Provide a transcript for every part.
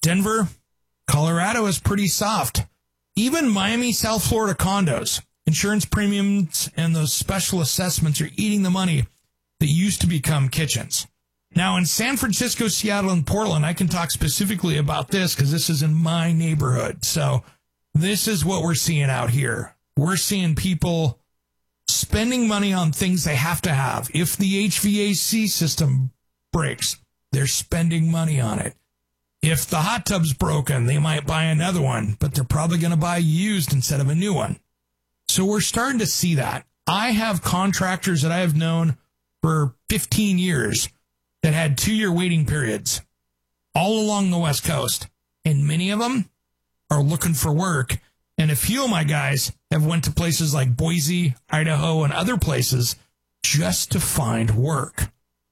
Denver, Colorado is pretty soft. Even Miami, South Florida condos, insurance premiums and those special assessments are eating the money that used to become kitchens. Now, in San Francisco, Seattle, and Portland, I can talk specifically about this because this is in my neighborhood. So this is what we're seeing out here. We're seeing people spending money on things they have to have. If the HVAC system breaks, they're spending money on it. If the hot tub's broken, they might buy another one, but they're probably going to buy used instead of a new one. So we're starting to see that. I have contractors that I have known for 15 years that had 2-year waiting periods all along the West Coast. And many of them are looking for work. And a few of my guys have went to places like Boise, Idaho, and other places just to find work.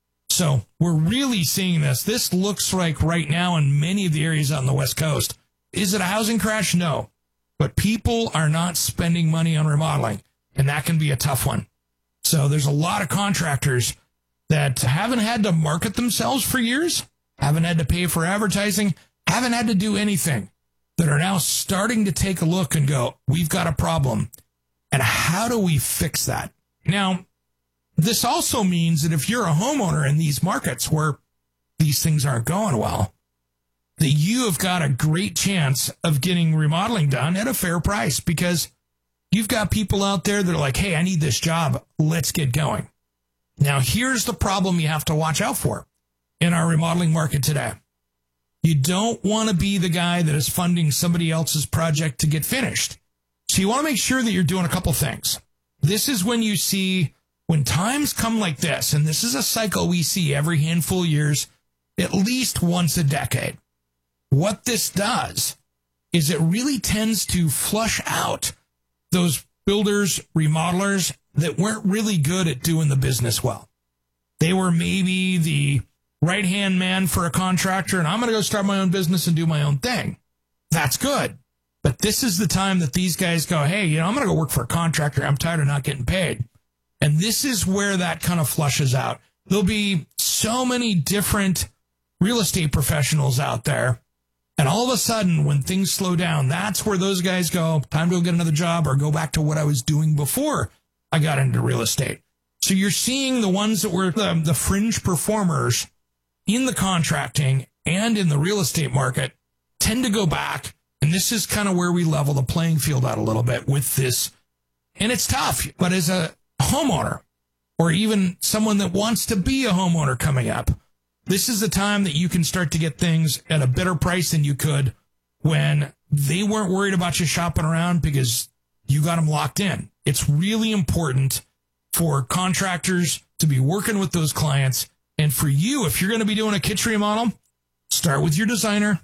So we're really seeing this. This looks like right now in many of the areas on the West Coast. Is it a housing crash? No. But people are not spending money on remodeling, and that can be a tough one. So there's a lot of contractors that haven't had to market themselves for years, haven't had to pay for advertising, haven't had to do anything, that are now starting to take a look and go, we've got a problem. And how do we fix that? Now, this also means that if you're a homeowner in these markets where these things aren't going well, that you have got a great chance of getting remodeling done at a fair price because you've got people out there that are like, hey, I need this job. Let's get going. Now, here's the problem you have to watch out for in our remodeling market today. You don't want to be the guy that is funding somebody else's project to get finished. So you want to make sure that you're doing a couple things. This is when you see, when times come like this, and this is a cycle we see every handful of years, at least once a decade. What this does is it really tends to flush out those builders, remodelers that weren't really good at doing the business well. They were maybe the right-hand man for a contractor, and I'm going to go start my own business and do my own thing. That's good. But this is the time that these guys go, hey, I'm going to go work for a contractor. I'm tired of not getting paid. And this is where that kind of flushes out. There'll be so many different real estate professionals out there. And all of a sudden, when things slow down, that's where those guys go, time to go get another job or go back to what I was doing before I got into real estate. So you're seeing the ones that were the fringe performers in the contracting and in the real estate market tend to go back. And this is kind of where we level the playing field out a little bit with this. And it's tough, but as a homeowner or even someone that wants to be a homeowner coming up, this is the time that you can start to get things at a better price than you could when they weren't worried about you shopping around because you got them locked in. It's really important for contractors to be working with those clients. And for you, if you're going to be doing a kitchen remodel, start with your designer.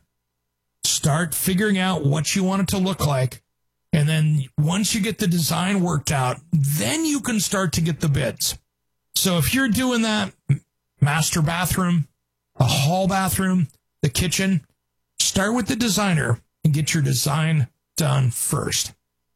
Start figuring out what you want it to look like. And then once you get the design worked out, then you can start to get the bids. So if you're doing that, master bathroom, a hall bathroom, the kitchen, start with the designer and get your design done first.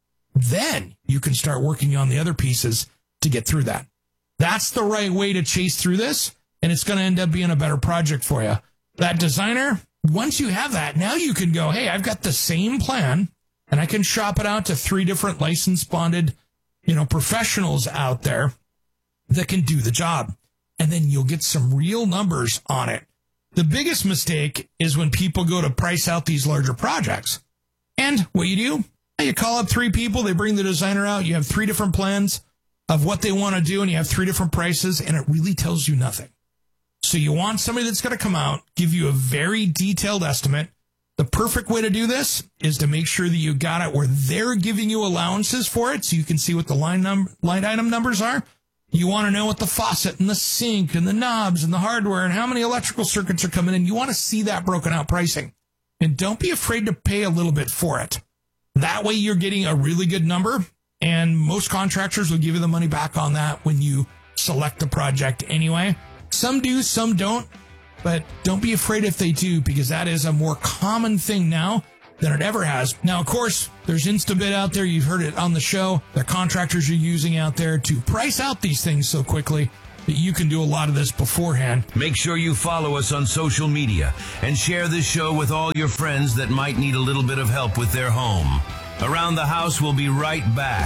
Then you can start working on the other pieces to get through that. That's the right way to chase through this, and it's going to end up being a better project for you. That designer, once you have that, now you can go, hey, I've got the same plan, and I can shop it out to 3 different licensed, bonded, professionals out there that can do the job. And then you'll get some real numbers on it. The biggest mistake is when people go to price out these larger projects. And what you do, you call up 3 people, they bring the designer out, you have 3 different plans of what they want to do, and you have 3 different prices, and it really tells you nothing. So you want somebody that's going to come out, give you a very detailed estimate. The perfect way to do this is to make sure that you got it where they're giving you allowances for it so you can see what the line item numbers are. You want to know what the faucet and the sink and the knobs and the hardware and how many electrical circuits are coming in. You want to see that broken out pricing. And don't be afraid to pay a little bit for it. That way you're getting a really good number, and most contractors will give you the money back on that when you select the project anyway. Some do, some don't, but don't be afraid if they do, because that is a more common thing now than it ever has. Now, of course, there's Instabid out there. You've heard it on the show. The contractors are using out there to price out these things so quickly that you can do a lot of this beforehand. Make sure you follow us on social media and share this show with all your friends that might need a little bit of help with their home. Around the House will be right back.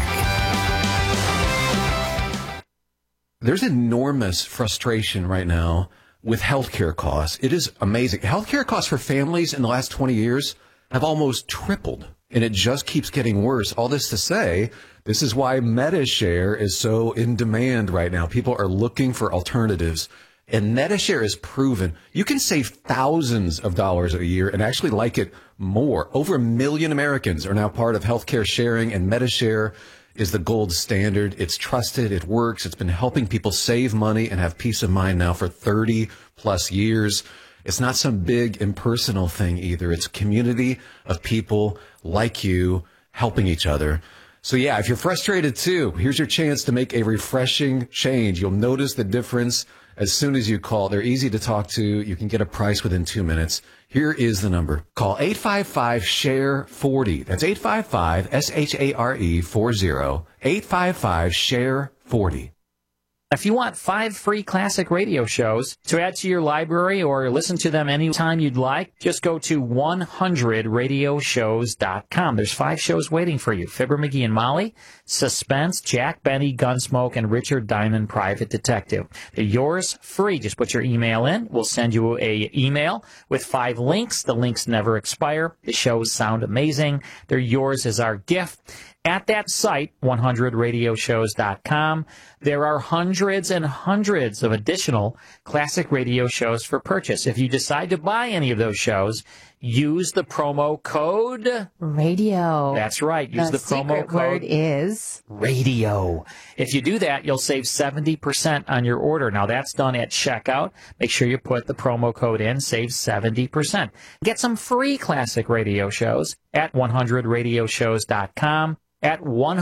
There's enormous frustration right now with healthcare costs. It is amazing. Healthcare costs for families in the last 20 years have almost tripled, and it just keeps getting worse. All this to say, this is why MediShare is so in demand right now. People are looking for alternatives, and MediShare is proven. You can save thousands of dollars a year and actually like it more. Over 1 million Americans are now part of healthcare sharing, and MediShare is the gold standard. It's trusted. It works. It's been helping people save money and have peace of mind now for 30 plus years. It's not some big impersonal thing either. It's a community of people like you helping each other. So yeah, if you're frustrated too, here's your chance to make a refreshing change. You'll notice the difference as soon as you call. They're easy to talk to. You can get a price within 2 minutes. Here is the number. Call 855-SHARE-40. That's 855-SHARE-40. 855-SHARE-40. If you want 5 free classic radio shows to add to your library or listen to them anytime you'd like, just go to 100radioshows.com. There's 5 shows waiting for you. Fibber McGee and Molly, Suspense, Jack Benny, Gunsmoke, and Richard Diamond, Private Detective. They're yours free. Just put your email in. We'll send you an email with 5 links. The links never expire. The shows sound amazing. They're yours as our gift. At that site, 100radioshows.com, there are hundreds and hundreds of additional classic radio shows for purchase. If you decide to buy any of those shows, use the promo code radio. That's right. Use the promo code. The word is radio. If you do that, you'll save 70% on your order. Now, that's done at checkout. Make sure you put the promo code in. Save 70%. Get some free classic radio shows at 100radioshows.com. At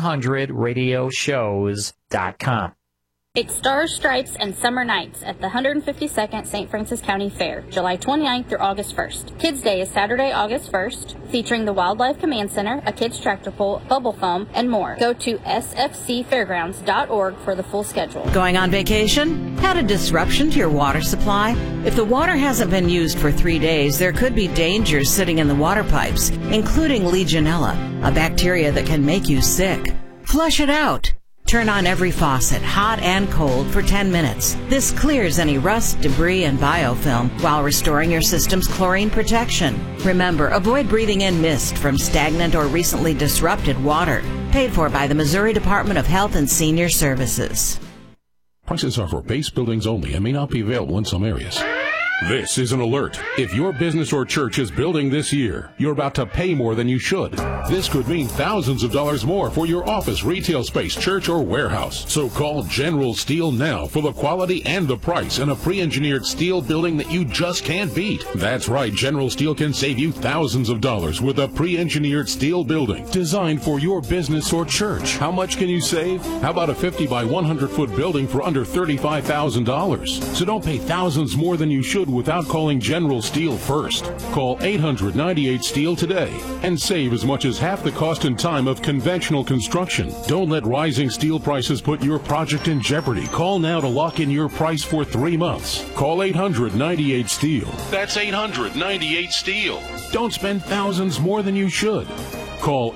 100radioshows.com. It's Stars, Stripes, and Summer Nights at the 152nd St. Francis County Fair, July 29th through August 1st. Kids Day is Saturday, August 1st, featuring the Wildlife Command Center, a kids tractor pull, bubble foam, and more. Go to sfcfairgrounds.org for the full schedule. Going on vacation? Had a disruption to your water supply? If the water hasn't been used for 3 days, there could be dangers sitting in the water pipes, including Legionella, a bacteria that can make you sick. Flush it out. Turn on every faucet, hot and cold, for 10 minutes. This clears any rust, debris, and biofilm while restoring your system's chlorine protection. Remember, avoid breathing in mist from stagnant or recently disrupted water. Paid for by the Missouri Department of Health and Senior Services. Prices are for base buildings only and may not be available in some areas. This is an alert. If your business or church is building this year, you're about to pay more than you should. This could mean thousands of dollars more for your office, retail space, church, or warehouse. So call General Steel now for the quality and the price in a pre-engineered steel building that you just can't beat. That's right, General Steel can save you thousands of dollars with a pre-engineered steel building designed for your business or church. How much can you save? How about a 50 by 100 foot building for under $35,000? So don't pay thousands more than you should without calling General Steel first. Call 800-98-STEEL today and save as much as half the cost and time of conventional construction. Don't let rising steel prices put your project in jeopardy. Call now to lock in your price for 3 months. Call 800-98-STEEL. That's 800-98-STEEL. Don't spend thousands more than you should. Call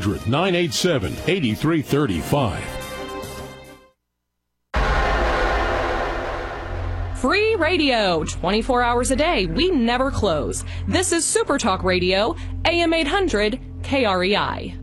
800-987-8335. Free radio, 24 hours a day. We never close. This is Super Talk Radio, AM 800 KREI.